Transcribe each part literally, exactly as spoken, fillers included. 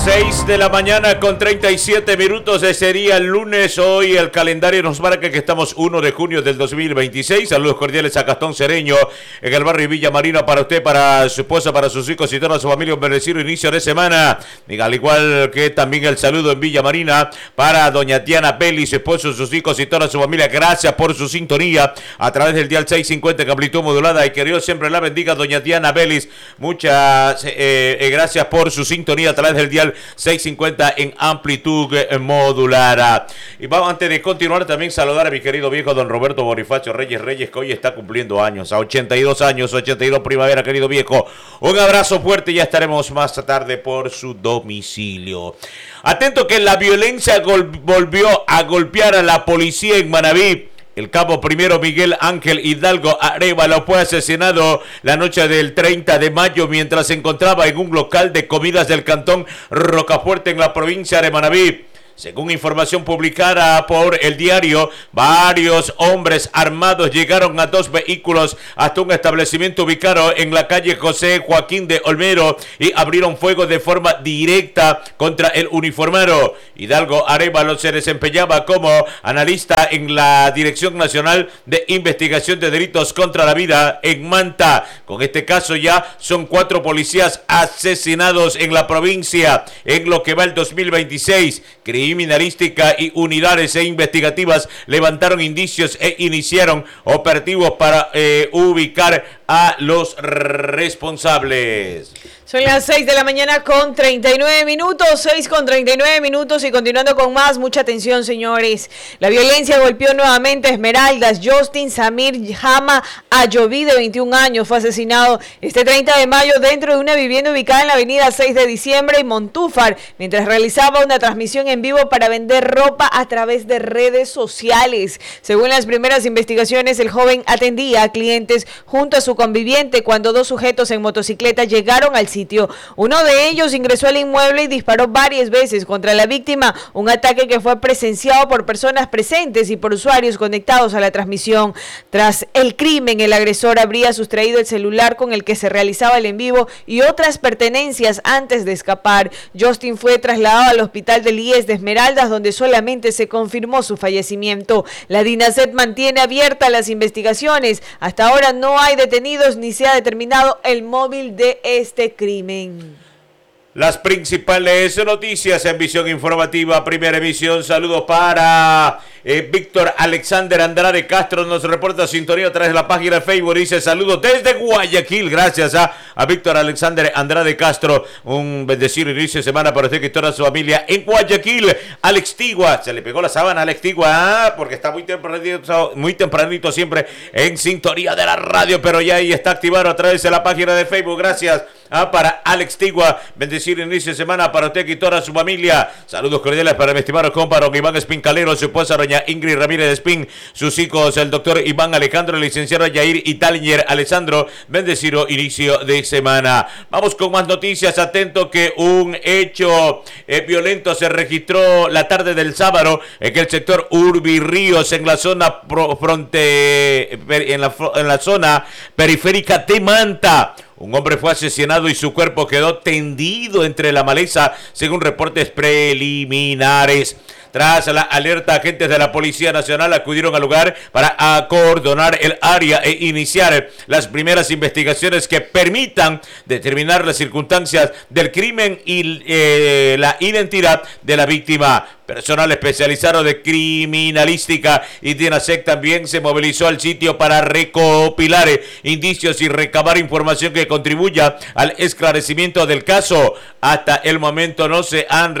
seis de la mañana con treinta y siete minutos, sería el lunes. Hoy el calendario nos marca que estamos uno de junio del dos mil veintiséis. Saludos cordiales a Gastón Cereño en el barrio Villa Marina para usted, para su esposa, para sus hijos y toda su familia. Un bendecido inicio de semana. Y al igual que también el saludo en Villa Marina para doña Diana Belli, su esposo, sus hijos y toda su familia. Gracias por su sintonía a través del dial seiscientos cincuenta en amplitud modulada, y que Dios siempre la bendiga, doña Diana Belli. Muchas eh, eh, gracias por su sintonía a través del dial seiscientos cincuenta en amplitud modular. Y vamos, antes de continuar, también saludar a mi querido viejo don Roberto Bonifacio Reyes Reyes, que hoy está cumpliendo años, a ochenta y dos años, ochenta y dos primavera, querido viejo. Un abrazo fuerte y ya estaremos más tarde por su domicilio. Atento que la violencia gol- volvió a golpear a la policía en Manabí. El cabo primero Miguel Ángel Hidalgo Arévalo fue asesinado la noche del treinta de mayo mientras se encontraba en un local de comidas del cantón Rocafuerte en la provincia de Manabí. Según información publicada por el diario, varios hombres armados llegaron a dos vehículos hasta un establecimiento ubicado en la calle José Joaquín de Olmero y abrieron fuego de forma directa contra el uniformado. Hidalgo Arévalo se desempeñaba como analista en la Dirección Nacional de Investigación de Delitos contra la Vida en Manta. Con este caso ya son cuatro policías asesinados en la provincia en lo que va el dos mil veintiséis. Criminalística y unidades e investigativas levantaron indicios e iniciaron operativos para eh, ubicar a los responsables. Son las seis de la mañana con treinta y nueve minutos, seis con treinta y nueve minutos, y continuando con más, mucha atención, señores. La violencia golpeó nuevamente a Esmeraldas. Justin Samir Jama Ayoví, de veintiún años, fue asesinado este treinta de mayo dentro de una vivienda ubicada en la avenida seis de diciembre y Montúfar, mientras realizaba una transmisión en vivo para vender ropa a través de redes sociales. Según las primeras investigaciones, el joven atendía a clientes junto a su conviviente cuando dos sujetos en motocicleta llegaron al sitio. Uno de ellos ingresó al inmueble y disparó varias veces contra la víctima, un ataque que fue presenciado por personas presentes y por usuarios conectados a la transmisión. Tras el crimen, el agresor habría sustraído el celular con el que se realizaba el en vivo y otras pertenencias antes de escapar. Justin fue trasladado al hospital del I E S de Esmeraldas, donde solamente se confirmó su fallecimiento. La DINASET mantiene abiertas las investigaciones. Hasta ahora no hay detenidos ni se ha determinado el móvil de este crimen. Las principales noticias en Visión Informativa, primera emisión. Saludos para eh, Víctor Alexander Andrade Castro, nos reporta sintonía a través de la página de Facebook. Dice saludos desde Guayaquil. Gracias a, a Víctor Alexander Andrade Castro. Un bendecido inicio de semana para usted y toda su familia en Guayaquil. Alex Tigua, se le pegó la sábana a Alex Tigua, ah, porque está muy tempranito, muy tempranito siempre en sintonía de la radio, pero ya ahí está activado a través de la página de Facebook. Gracias Ah, para Alex Tigua, bendecido inicio de semana para usted y toda su familia. Saludos cordiales para mi estimado compa don Iván Espincalero, su esposa doña Ingrid Ramírez Espín, sus hijos el doctor Iván Alejandro, el licenciado Yair Italier Alessandro, bendecido inicio de semana. Vamos con más noticias. Atento que un hecho eh, violento se registró la tarde del sábado en el sector Urbi Ríos, en la zona pro, fronte, en la, en la zona periférica de Manta. Un hombre fue asesinado y su cuerpo quedó tendido entre la maleza, según reportes preliminares. Tras la alerta, agentes de la Policía Nacional acudieron al lugar para acordonar el área e iniciar las primeras investigaciones que permitan determinar las circunstancias del crimen y eh, la identidad de la víctima. Personal especializado de criminalística y DINASEC también se movilizó al sitio para recopilar indicios y recabar información que contribuya al esclarecimiento del caso. Hasta el momento no se han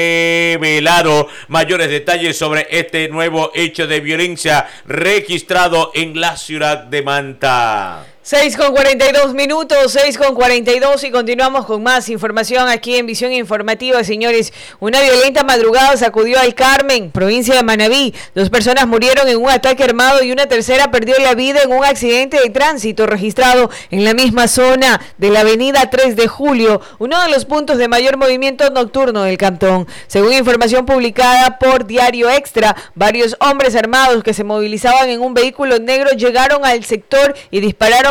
revelado mayores detalles sobre este nuevo hecho de violencia registrado en la ciudad de Manta. seis con cuarenta y dos minutos, seis con cuarenta y dos, y continuamos con más información aquí en Visión Informativa, señores. Una violenta madrugada sacudió al Carmen, provincia de Manabí. Dos personas murieron en un ataque armado y una tercera perdió la vida en un accidente de tránsito registrado en la misma zona de la avenida tres de julio, uno de los puntos de mayor movimiento nocturno del cantón. Según información publicada por Diario Extra, varios hombres armados que se movilizaban en un vehículo negro llegaron al sector y dispararon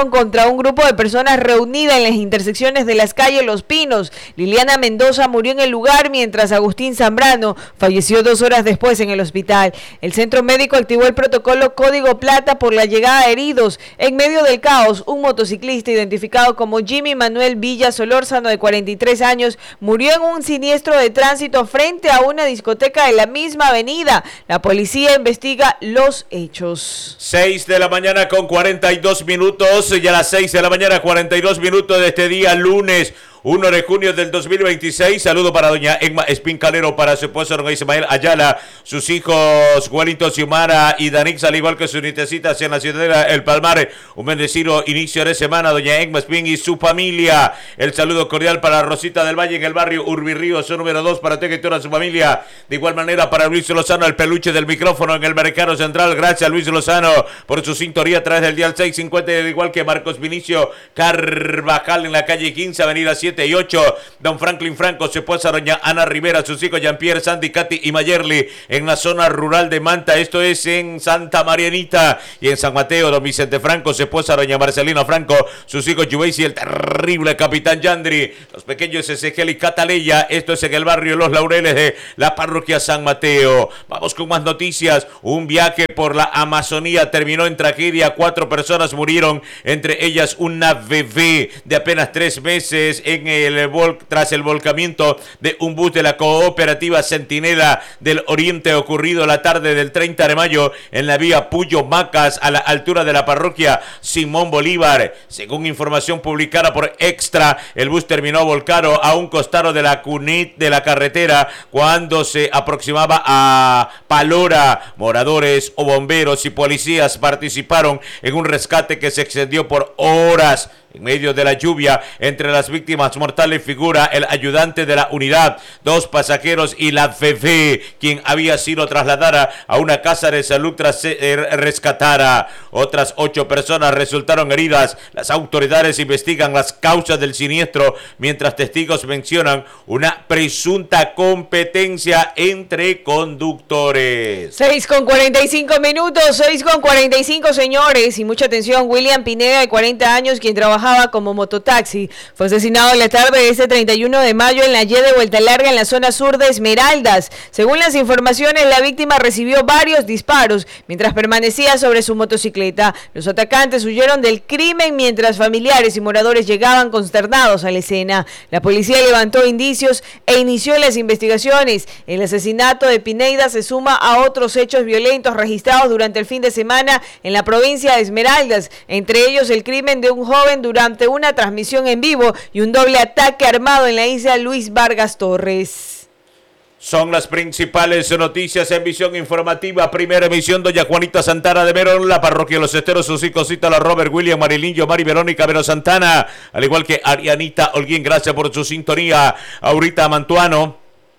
atentaron contra un grupo de personas reunidas en las intersecciones de las calles Los Pinos. Liliana Mendoza murió en el lugar, mientras Agustín Zambrano falleció dos horas después en el hospital. El centro médico activó el protocolo Código Plata por la llegada de heridos. En medio del caos, un motociclista identificado como Jimmy Manuel Villa Solórzano, de cuarenta y tres años, murió en un siniestro de tránsito frente a una discoteca de la misma avenida. La policía investiga los hechos. seis de la mañana con cuarenta y dos minutos, ya a las seis de la mañana cuarenta y dos minutos de este día lunes uno de junio del dos mil veintiséis. Saludo para doña Emma Espincalero, para su esposo don Ismael Ayala, sus hijos Wellington, Xiomara y Danix, al igual que sus nietecitas en la ciudad de El Palmar. Un bendecido inicio de semana, doña Emma Espín y su familia. El saludo cordial para Rosita del Valle en el barrio Urbirrío, su número dos, para usted y toda su familia. De igual manera para Luis Lozano, el peluche del micrófono en el Mercado Central. Gracias Luis Lozano por su sintonía a través del dial seiscientos cincuenta, al igual que Marcos Vinicio Carvajal en la calle quince, avenida siete y ocho, don Franklin Franco, su esposa doña Ana Rivera, sus hijos Jean-Pierre, Sandy, Katy y Mayerly en la zona rural de Manta. Esto es en Santa Marianita. Y en San Mateo, don Vicente Franco, su esposa doña Marcelina Franco, sus hijos Juveisi y el terrible capitán Yandri, los pequeños Ezequiel y Cataleya. Esto es en el barrio Los Laureles de la parroquia San Mateo. Vamos con más noticias. Un viaje por la Amazonía terminó en tragedia. Cuatro personas murieron, entre ellas una bebé de apenas tres meses en el vol tras el volcamiento de un bus de la cooperativa Centinela del Oriente, ocurrido la tarde del treinta de mayo en la vía Puyo Macas, a la altura de la parroquia Simón Bolívar. Según información publicada por Extra, el bus terminó volcado a un costado de la cunit de la carretera cuando se aproximaba a Palora. Moradores o bomberos y policías participaron en un rescate que se extendió por horas. En medio de la lluvia, entre las víctimas mortales figura el ayudante de la unidad, dos pasajeros y la bebé, quien había sido trasladada a una casa de salud tras ser rescatada. Otras ocho personas resultaron heridas. Las autoridades investigan las causas del siniestro, mientras testigos mencionan una presunta competencia entre conductores. seis con cuarenta y cinco minutos, seis con cuarenta y cinco, señores, y mucha atención. William Pineda, de cuarenta años, quien trabajaba como mototaxi, fue asesinado en la tarde de este treinta y uno de mayo en la Y de Vuelta Larga, en la zona sur de Esmeraldas. Según las informaciones, la víctima recibió varios disparos mientras permanecía sobre su motocicleta. Los atacantes huyeron del crimen mientras familiares y moradores llegaban consternados a la escena. La policía levantó indicios e inició las investigaciones. El asesinato de Pineda se suma a otros hechos violentos registrados durante el fin de semana en la provincia de Esmeraldas, entre ellos el crimen de un joven durante durante una transmisión en vivo y un doble ataque armado en la isla Luis Vargas Torres. Son las principales noticias en visión informativa. Primera emisión, doña Juanita Santana de Verón, la parroquia de Los Esteros, sus hijos Cítala, Robert, William, Marilyn, Mari, Verónica, Vero Santana, al igual que Arianita Holguín, gracias por su sintonía. Aurita Mantuano.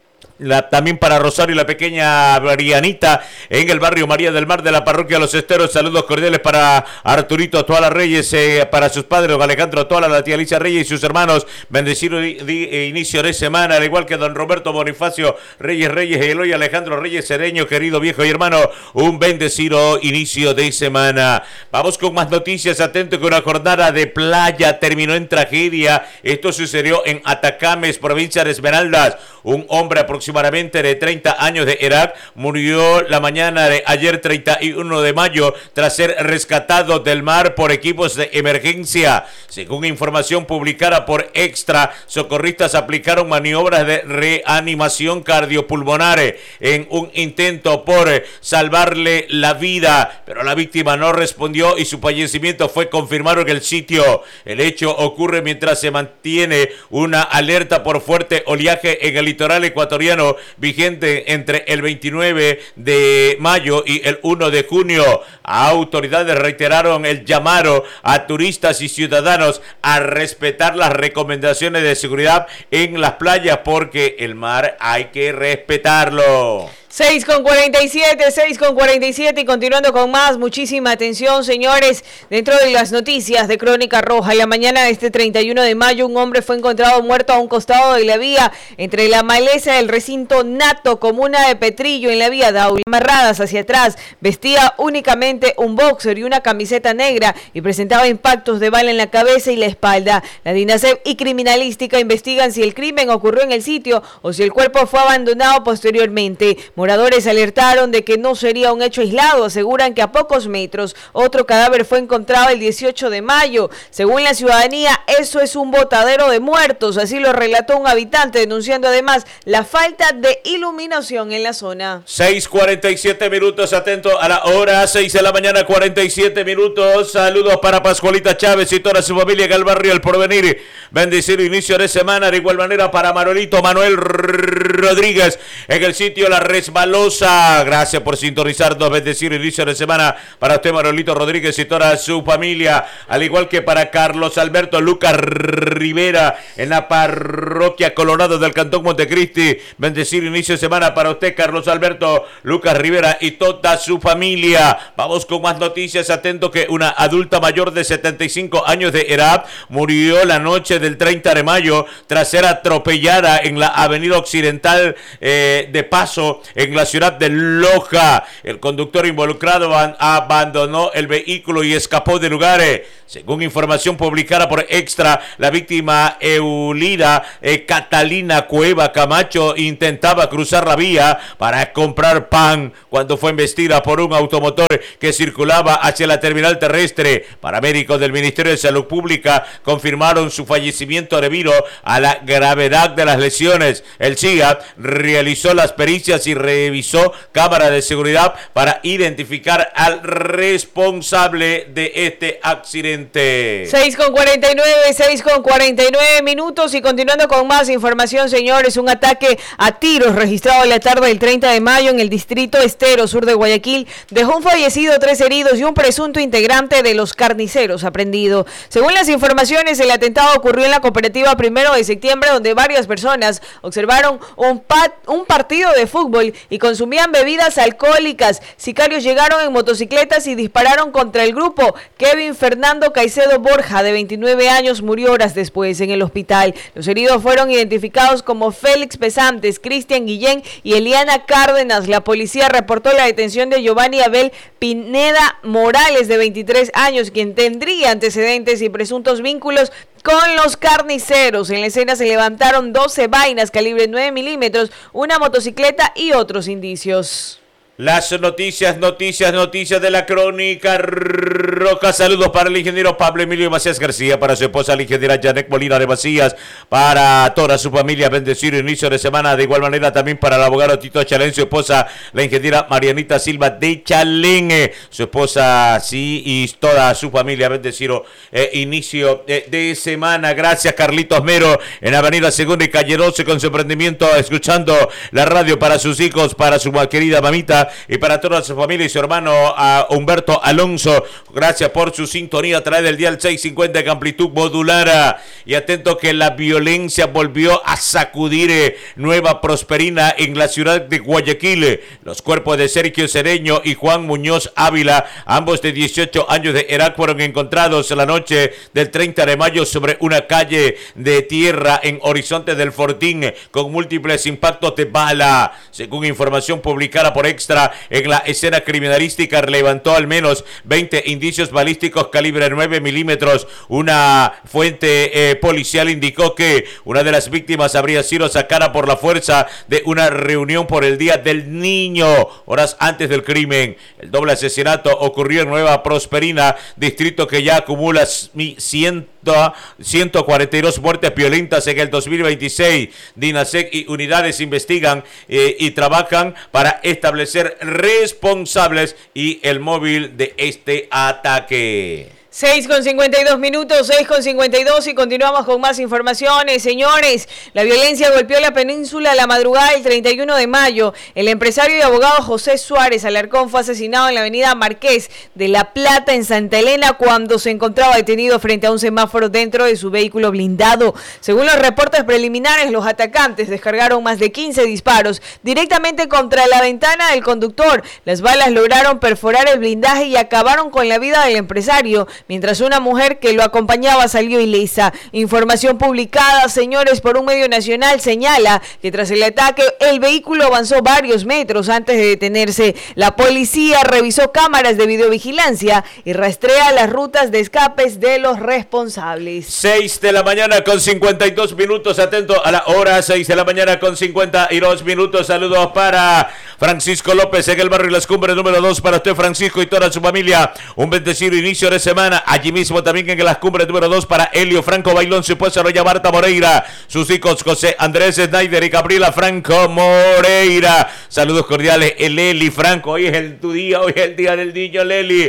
La, también para Rosario y la pequeña Marianita en el barrio María del Mar de la parroquia Los Esteros. Saludos cordiales para Arturito Toala Reyes, eh, para sus padres Alejandro Toala, la tía Alicia Reyes y sus hermanos. Bendecido di, di, eh, inicio de semana, al igual que don Roberto Bonifacio Reyes Reyes y Eloy Alejandro Reyes Cereño, querido viejo y hermano, un bendecido inicio de semana. Vamos con más noticias. Atento, que una jornada de playa terminó en tragedia. Esto sucedió en Atacames, provincia de Esmeraldas. Un hombre aproximadamente de treinta años de edad murió la mañana de ayer treinta y uno de mayo tras ser rescatado del mar por equipos de emergencia. Según información publicada por Extra, socorristas aplicaron maniobras de reanimación cardiopulmonar en un intento por salvarle la vida, pero la víctima no respondió y su fallecimiento fue confirmado en el sitio. El hecho ocurre mientras se mantiene una alerta por fuerte oleaje en el litoral ecuatoriano, vigente entre el veintinueve de mayo y el uno de junio. Autoridades reiteraron el llamado a turistas y ciudadanos a respetar las recomendaciones de seguridad en las playas, porque el mar hay que respetarlo. seis con cuarenta y siete, seis con cuarenta y siete y continuando con más, muchísima atención, señores, dentro de las noticias de Crónica Roja. En la mañana de este treinta y uno de mayo, un hombre fue encontrado muerto a un costado de la vía entre la maleza del recinto Nato, comuna de Petrillo, en la vía Daule, amarradas hacia atrás. Vestía únicamente un boxer y una camiseta negra y presentaba impactos de bala en la cabeza y la espalda. La DINASEP y Criminalística investigan si el crimen ocurrió en el sitio o si el cuerpo fue abandonado posteriormente. Moradores alertaron de que no sería un hecho aislado, aseguran que a pocos metros otro cadáver fue encontrado el dieciocho de mayo. Según la ciudadanía, eso es un botadero de muertos, así lo relató un habitante, denunciando además la falta de iluminación en la zona. seis cuarenta y siete minutos, atento a la hora, seis de la mañana, cuarenta y siete minutos. Saludos para Pascualita Chávez y toda su familia en el barrio El Porvenir. Bendecir inicio de semana, de igual manera para Manolito Manuel Rodríguez en el sitio La Resbalosa. Gracias por sintonizarnos. Bendecir inicio de semana para usted, Manolito Rodríguez, y toda su familia, al igual que para Carlos Alberto Lucas Rivera en la parroquia Colorado del Cantón Montecristi. Bendecir inicio de semana para usted, Carlos Alberto Lucas Rivera, y toda su familia. Vamos con más noticias. Atento que una adulta mayor de setenta y cinco años de edad murió la noche del treinta de mayo tras ser atropellada en la avenida occidental eh, de Paso, en la ciudad de Loja. El conductor involucrado abandonó el vehículo y escapó del lugar. Según información publicada por Extra, la víctima Eulida eh, Catalina Cueva Camacho intentaba cruzar la vía para comprar pan cuando fue embestida por un automotor que circulaba hacia la terminal terrestre. Paramédicos del Ministerio de Salud Pública confirmaron su fallecimiento debido a la gravedad de las lesiones. El C I A realizó las pericias y revisó cámaras de seguridad para identificar al responsable de este accidente. seis con cuarenta y nueve, seis con cuarenta y nueve minutos y continuando con más información, señores, un ataque a tiros registrado en la tarde del treinta de mayo en el distrito Estero, sur de Guayaquil, dejó un fallecido, tres heridos y un presunto integrante de los carniceros aprendido. Según las informaciones, el atentado ocurrió en la cooperativa Primero de Septiembre, donde varias personas observaron un, pat, un partido de fútbol y consumían bebidas alcohólicas. Sicarios llegaron en motocicletas y dispararon contra el grupo. Kevin Fernando Caicedo Borja, de veintinueve años, murió horas después en el hospital. Los heridos fueron identificados como Félix Pesantes, Cristian Guillén y Eliana Cárdenas. La policía reportó la detención de Giovanni Abel Pineda Morales, de veintitrés años, quien tendría antecedentes y presuntos vínculos con los carniceros. En la escena se levantaron doce vainas calibre nueve milímetros, una motocicleta y otros indicios. Las noticias, noticias, noticias de la Crónica Roja. Saludos para el ingeniero Pablo Emilio Macías García, para su esposa la ingeniera Janet Molina de Macías, para toda su familia, bendecido inicio de semana. De igual manera también para el abogado Tito Chalén, su esposa la ingeniera Marianita Silva de Chalén, su esposa sí, y toda su familia, bendecido eh, inicio eh, de semana. Gracias, Carlitos Mero en Avenida Segunda y Calle doce, con su emprendimiento, escuchando la radio para sus hijos, para su querida mamita y para toda su familia y su hermano a Humberto Alonso. Gracias por su sintonía a través del dial seiscientos cincuenta de amplitud modular. Y atento que la violencia volvió a sacudir eh, Nueva Prosperina en la ciudad de Guayaquil. Los cuerpos de Sergio Cedeño y Juan Muñoz Ávila, ambos de dieciocho años de edad, fueron encontrados la noche del treinta de mayo sobre una calle de tierra en Horizonte del Fortín, con múltiples impactos de bala. Según información publicada por Extra, en la escena criminalística levantó al menos veinte indicios balísticos calibre nueve milímetros. Una fuente eh, policial indicó que una de las víctimas habría sido sacada por la fuerza de una reunión por el Día del Niño, horas antes del crimen. El doble asesinato ocurrió en Nueva Prosperina, distrito que ya acumula ciento cuarenta y dos muertes violentas en el dos mil veintiséis. DINASEC y unidades investigan eh, y trabajan para establecer responsables y el móvil de este ataque. seis con cincuenta y dos minutos, seis con cincuenta y dos y continuamos con más informaciones. Señores, la violencia golpeó la península la madrugada del treinta y uno de mayo. El empresario y abogado José Suárez Alarcón fue asesinado en la avenida Marqués de la Plata en Santa Elena cuando se encontraba detenido frente a un semáforo dentro de su vehículo blindado. Según los reportes preliminares, los atacantes descargaron más de quince disparos directamente contra la ventana del conductor. Las balas lograron perforar el blindaje y acabaron con la vida del empresario, mientras una mujer que lo acompañaba salió ilesa. Información publicada, señores, por un medio nacional señala que tras el ataque el vehículo avanzó varios metros antes de detenerse. La policía revisó cámaras de videovigilancia y rastrea las rutas de escapes de los responsables. seis de la mañana con cincuenta y dos minutos, atento a la hora, seis de la mañana con cincuenta y dos minutos. Saludos para Francisco López en el barrio Las Cumbres número dos, para usted, Francisco, y toda su familia. Un bendecido inicio de semana. Allí mismo también en Las Cumbres número dos para Helio Franco Bailón, su esposa Roya Marta Moreira, sus hijos José Andrés Snyder y Gabriela Franco Moreira. Saludos cordiales, el Leli Franco. Hoy es el tu día, hoy es el día del niño, Leli.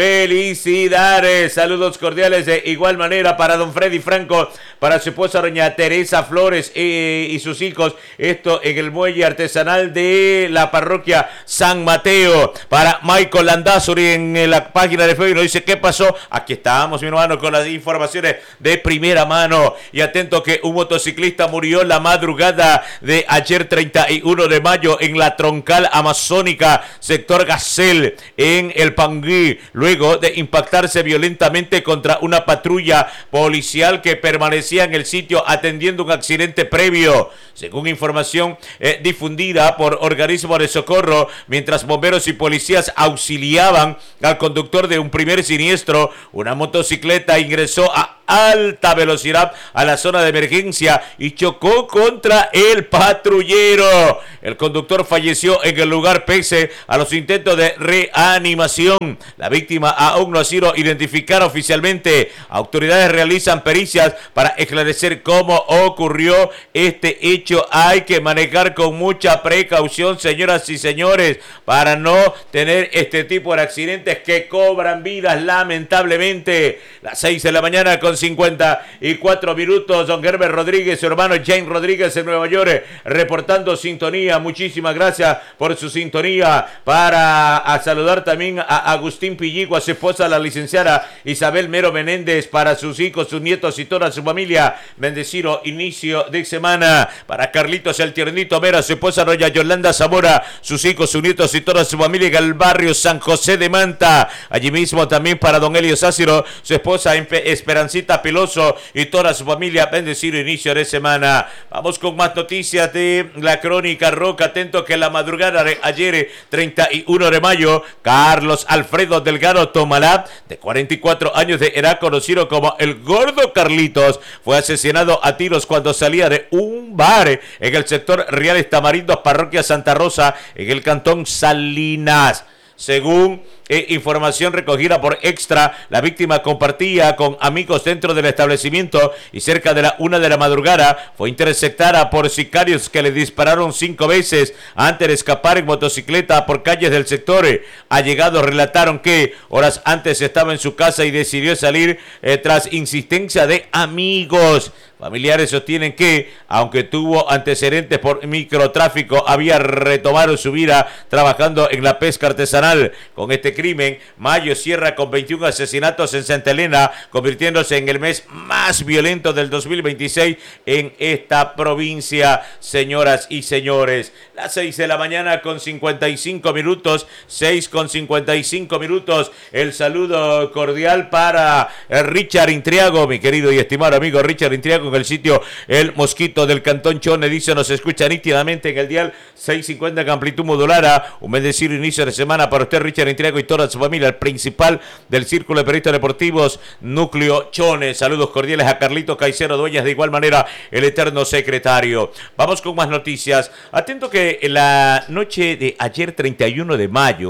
Felicidades. Saludos cordiales de igual manera para don Freddy Franco, para su esposa doña Teresa Flores eh, y sus hijos. Esto en el muelle artesanal de la parroquia San Mateo. Para Michael Landazuri en la página de Facebook nos dice: ¿qué pasó? Aquí estamos, mi hermano, con las informaciones de primera mano. Y atento que un motociclista murió la madrugada de ayer treinta y uno de mayo en la troncal amazónica, sector Gacel, en el Pangui, luego de impactarse violentamente contra una patrulla policial que permanecía en el sitio atendiendo un accidente previo. Según información eh, difundida por organismos de socorro, mientras bomberos y policías auxiliaban al conductor de un primer siniestro, una motocicleta ingresó a alta velocidad a la zona de emergencia y chocó contra el patrullero. El conductor falleció en el lugar pese a los intentos de reanimación. La víctima aún no ha sido identificada oficialmente. Autoridades realizan pericias para esclarecer cómo ocurrió este hecho. Hay que manejar con mucha precaución, señoras y señores, para no tener este tipo de accidentes que cobran vidas, lamentablemente. Las seis de la mañana con cincuenta y cuatro minutos. Don Gerber Rodríguez, su hermano Jane Rodríguez en Nueva York, reportando sintonía. Muchísimas gracias por su sintonía. Para a saludar también a Agustín Pillico, a su esposa, la licenciada Isabel Mero Menéndez, para sus hijos, sus nietos y toda su familia. Bendecido inicio de semana. Para Carlitos el Tiernito Mera, su esposa Roya Yolanda Zamora, sus hijos, sus nietos y toda su familia en el barrio San José de Manta. Allí mismo también para don Elio Sáciro, su esposa Esperancita Peloso y toda su familia. Bendecido inicio de semana. Vamos con más noticias de la Crónica Roca. Atento que la madrugada de ayer, treinta y uno de mayo, Carlos Alfredo Delgado Tomalá, de cuarenta y cuatro años de edad, conocido como el Gordo Carlitos, fue asesinado a tiros cuando salía de un bar en el sector Reales Tamarindos, parroquia Santa Rosa, en el cantón Salinas. Según eh, información recogida por Extra, la víctima compartía con amigos dentro del establecimiento y cerca de la una de la madrugada fue interceptada por sicarios que le dispararon cinco veces antes de escapar en motocicleta por calles del sector. Allegados relataron que horas antes estaba en su casa y decidió salir eh, tras insistencia de amigos. Familiares sostienen que, aunque tuvo antecedentes por microtráfico, había retomado su vida trabajando en la pesca artesanal. Con este crimen, mayo cierra con veintiún asesinatos en Santa Elena, convirtiéndose en el mes más violento del dos mil veintiséis en esta provincia, señoras y señores. Las seis de la mañana con cincuenta y cinco minutos, seis con cincuenta y cinco minutos. El saludo cordial para Richard Intriago, mi querido y estimado amigo Richard Intriago, en el sitio El Mosquito del Cantón Chone. Dice: nos escucha nítidamente en el dial seiscientos cincuenta en amplitud modulada. Un bendecido inicio de semana para usted, Richard Intriago, y toda su familia, el principal del Círculo de Periodistas Deportivos, Núcleo Chone. Saludos cordiales a Carlito Caicedo Dueñas, de igual manera el eterno secretario. Vamos con más noticias. Atento que en la noche de ayer treinta y uno de mayo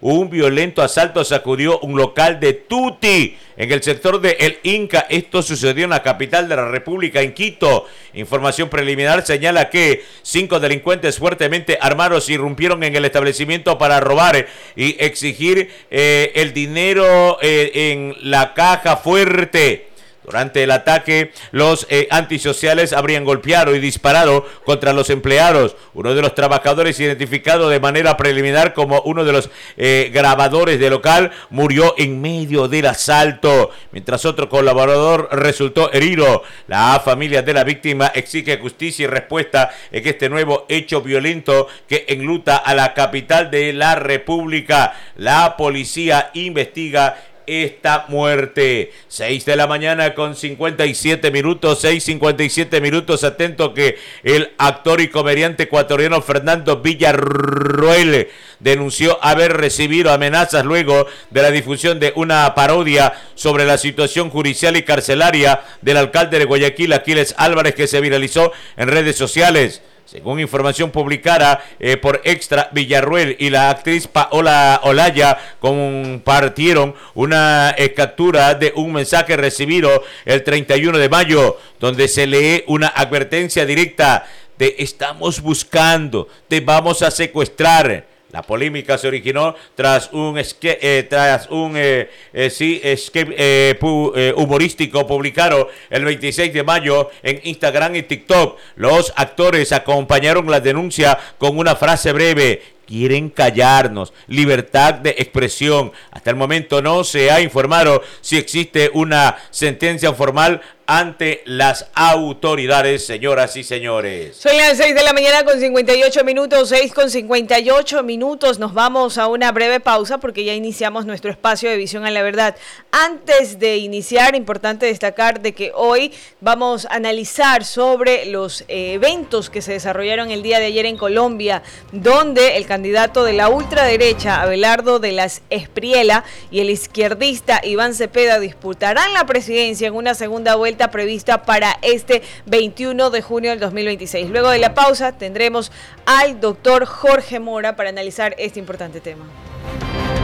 un violento asalto sacudió un local de Tuti en el sector de El Inca. Esto sucedió en la capital de la República, en Quito. Información preliminar señala que cinco delincuentes fuertemente armados irrumpieron en el establecimiento para robar y exigir eh, el dinero eh, en la caja fuerte. Durante el ataque, los eh, antisociales habrían golpeado y disparado contra los empleados. Uno de los trabajadores, identificado de manera preliminar como uno de los eh, grabadores del local, murió en medio del asalto, mientras otro colaborador resultó herido. La familia de la víctima exige justicia y respuesta en este nuevo hecho violento que enluta a la capital de la República. La policía investiga esta muerte. seis de la mañana con cincuenta y siete minutos, seis cincuenta y siete minutos. Atento que el actor y comediante ecuatoriano Fernando Villarroel denunció haber recibido amenazas luego de la difusión de una parodia sobre la situación judicial y carcelaria del alcalde de Guayaquil, Aquiles Álvarez, que se viralizó en redes sociales. Según información publicada eh, por Extra, Villarroel y la actriz Paola Olaya compartieron una eh, captura de un mensaje recibido el treinta y uno de mayo, donde se lee una advertencia directa: te estamos buscando, te vamos a secuestrar. La polémica se originó tras un esque, eh, tras un eh, eh, sí, esque, eh, pu, eh, humorístico publicado el veintiséis de mayo en Instagram y TikTok. Los actores acompañaron la denuncia con una frase breve: quieren callarnos, libertad de expresión. Hasta el momento no se ha informado si existe una sentencia formal ante las autoridades, señoras y señores. Son las seis de la mañana con cincuenta y ocho minutos, seis con cincuenta y ocho minutos. Nos vamos a una breve pausa porque ya iniciamos nuestro espacio de Visión a la Verdad. Antes de iniciar, importante destacar de que hoy vamos a analizar sobre los eh, eventos que se desarrollaron el día de ayer en Colombia, donde el candidato de la ultraderecha, Abelardo de las Espriella, y el izquierdista Iván Cepeda disputarán la presidencia en una segunda vuelta prevista para este veintiuno de junio del dos mil veintiséis. Luego de la pausa tendremos al doctor Jorge Mora para analizar este importante tema.